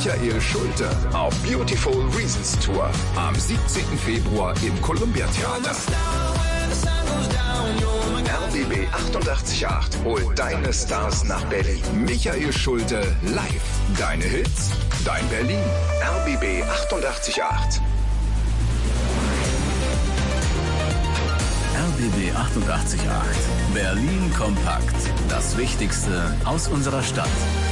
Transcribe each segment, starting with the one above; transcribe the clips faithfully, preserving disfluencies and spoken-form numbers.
Michael Schulte auf Beautiful Reasons Tour am siebzehnten Februar im Columbia Theater. R B B achtundachtzig Komma acht holt deine Stars nach Berlin. Michael Schulte live. Deine Hits, dein Berlin. R B B achtundachtzig Komma acht. R B B achtundachtzig Komma acht. Berlin kompakt. Das Wichtigste aus unserer Stadt.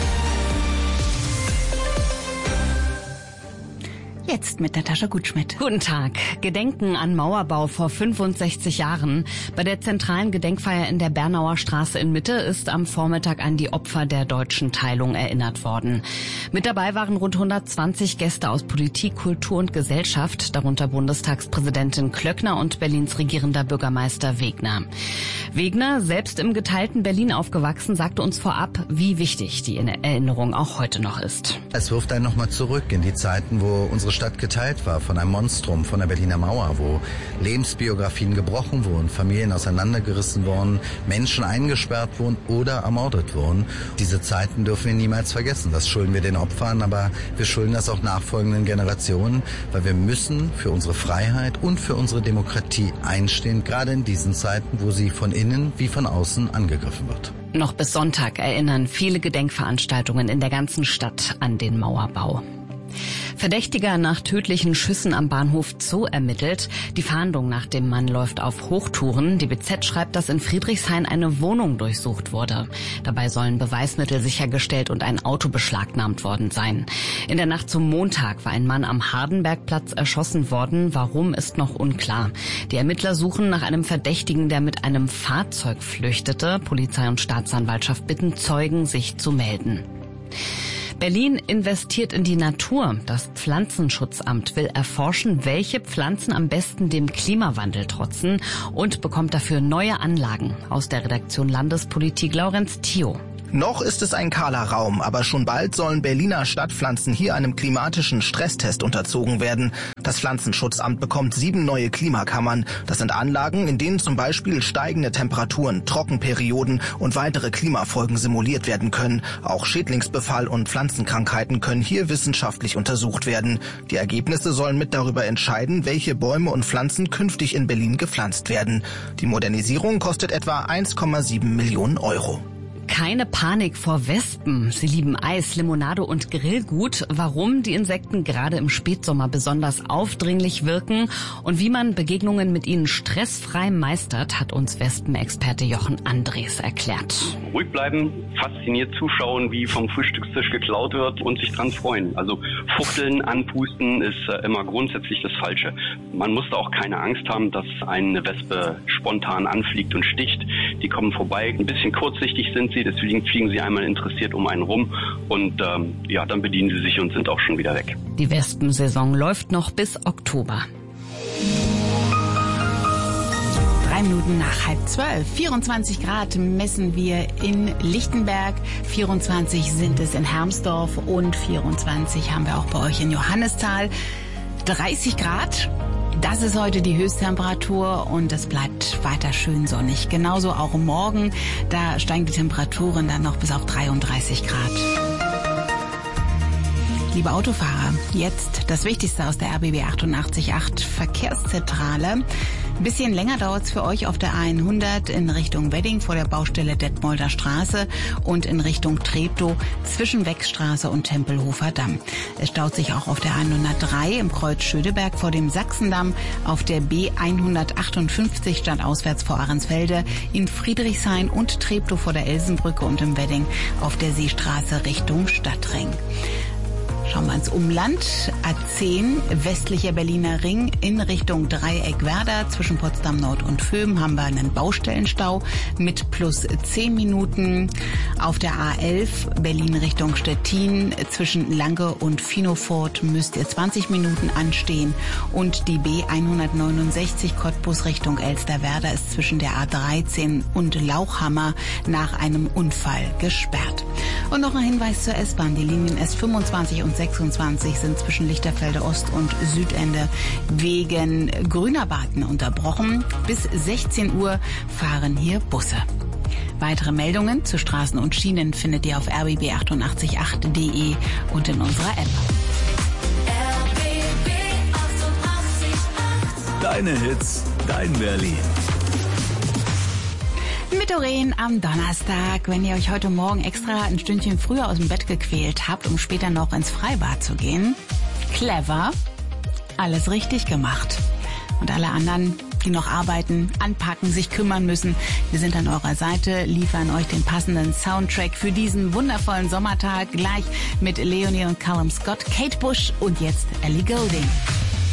Jetzt mit Natascha Gutschmidt. Guten Tag. Gedenken an Mauerbau vor fünfundsechzig Jahren. Bei der zentralen Gedenkfeier in der Bernauer Straße in Mitte ist am Vormittag an die Opfer der deutschen Teilung erinnert worden. Mit dabei waren rund hundertzwanzig Gäste aus Politik, Kultur und Gesellschaft, darunter Bundestagspräsidentin Klöckner und Berlins regierender Bürgermeister Wegner. Wegner, selbst im geteilten Berlin aufgewachsen, sagte uns vorab, wie wichtig die Erinnerung auch heute noch ist. Es wirft einen nochmal zurück in die Zeiten, wo unsere Stadt geteilt war von einem Monstrum, von der Berliner Mauer, wo Lebensbiografien gebrochen wurden, Familien auseinandergerissen wurden, Menschen eingesperrt wurden oder ermordet wurden. Diese Zeiten dürfen wir niemals vergessen. Das schulden wir den Opfern, aber wir schulden das auch nachfolgenden Generationen, weil wir müssen für unsere Freiheit und für unsere Demokratie einstehen, gerade in diesen Zeiten, wo sie von innen wie von außen angegriffen wird. Noch bis Sonntag erinnern viele Gedenkveranstaltungen in der ganzen Stadt an den Mauerbau. Verdächtiger nach tödlichen Schüssen am Bahnhof Zoo ermittelt. Die Fahndung nach dem Mann läuft auf Hochtouren. Die B Z schreibt, dass in Friedrichshain eine Wohnung durchsucht wurde. Dabei sollen Beweismittel sichergestellt und ein Auto beschlagnahmt worden sein. In der Nacht zum Montag war ein Mann am Hardenbergplatz erschossen worden. Warum, ist noch unklar. Die Ermittler suchen nach einem Verdächtigen, der mit einem Fahrzeug flüchtete. Polizei und Staatsanwaltschaft bitten Zeugen, sich zu melden. Berlin investiert in die Natur. Das Pflanzenschutzamt will erforschen, welche Pflanzen am besten dem Klimawandel trotzen und bekommt dafür neue Anlagen. Aus der Redaktion Landespolitik Laurenz Thio. Noch ist es ein kahler Raum, aber schon bald sollen Berliner Stadtpflanzen hier einem klimatischen Stresstest unterzogen werden. Das Pflanzenschutzamt bekommt sieben neue Klimakammern. Das sind Anlagen, in denen zum Beispiel steigende Temperaturen, Trockenperioden und weitere Klimafolgen simuliert werden können. Auch Schädlingsbefall und Pflanzenkrankheiten können hier wissenschaftlich untersucht werden. Die Ergebnisse sollen mit darüber entscheiden, welche Bäume und Pflanzen künftig in Berlin gepflanzt werden. Die Modernisierung kostet etwa eins Komma sieben Millionen Euro. Keine Panik vor Wespen. Sie lieben Eis, Limonade und Grillgut. Warum die Insekten gerade im Spätsommer besonders aufdringlich wirken und wie man Begegnungen mit ihnen stressfrei meistert, hat uns Wespenexperte Jochen Andres erklärt. Ruhig bleiben, fasziniert zuschauen, wie vom Frühstückstisch geklaut wird und sich dran freuen. Also fuchteln, anpusten ist äh, immer grundsätzlich das Falsche. Man muss da auch keine Angst haben, dass eine Wespe spontan anfliegt und sticht. Die kommen vorbei, ein bisschen kurzsichtig sind sie, deswegen fliegen sie einmal interessiert um einen rum und ähm, ja, dann bedienen sie sich und sind auch schon wieder weg. Die Wespensaison läuft noch bis Oktober. Drei Minuten nach halb zwölf. vierundzwanzig Grad messen wir in Lichtenberg, vierundzwanzig sind es in Hermsdorf und vierundzwanzig haben wir auch bei euch in Johannisthal. dreißig Grad. Das ist heute die Höchsttemperatur und es bleibt weiter schön sonnig. Genauso auch morgen, da steigen die Temperaturen dann noch bis auf dreiunddreißig Grad. Liebe Autofahrer, jetzt das Wichtigste aus der R B B achtundachtzig Komma acht Verkehrszentrale. Ein bisschen länger dauert es für euch auf der A hundert in Richtung Wedding vor der Baustelle Detmolder Straße und in Richtung Treptow zwischen Weckstraße und Tempelhofer Damm. Es staut sich auch auf der A hundertdrei im Kreuz Schöneberg vor dem Sachsendamm, auf der B hundertachtundfünfzig stadtauswärts vor Ahrensfelde, in Friedrichshain und Treptow vor der Elsenbrücke und im Wedding auf der Seestraße Richtung Stadtring. Schauen wir ins Umland. A zehn, westlicher Berliner Ring in Richtung Dreieck-Werder. Zwischen Potsdam Nord und Föhm haben wir einen Baustellenstau mit plus zehn Minuten. Auf der A elf, Berlin Richtung Stettin. Zwischen Lange und Finofort müsst ihr zwanzig Minuten anstehen. Und die B hundertneunundsechzig Cottbus Richtung Elsterwerda ist zwischen der A dreizehn und Lauchhammer nach einem Unfall gesperrt. Und noch ein Hinweis zur S-Bahn. Die Linien S fünfundzwanzig und sechsundzwanzig sind zwischen Lichterfelde Ost und Südende wegen Grünerbaten unterbrochen. Bis sechzehn Uhr fahren hier Busse. Weitere Meldungen zu Straßen und Schienen findet ihr auf r b b achtundachtzig Komma acht punkt d e und in unserer App. Deine Hits, dein Berlin. Mit Doreen am Donnerstag. Wenn ihr euch heute Morgen extra ein Stündchen früher aus dem Bett gequält habt, um später noch ins Freibad zu gehen, clever, alles richtig gemacht. Und alle anderen, die noch arbeiten, anpacken, sich kümmern müssen, wir sind an eurer Seite, liefern euch den passenden Soundtrack für diesen wundervollen Sommertag, gleich mit Leonie und Callum Scott, Kate Bush und jetzt Ellie Goulding.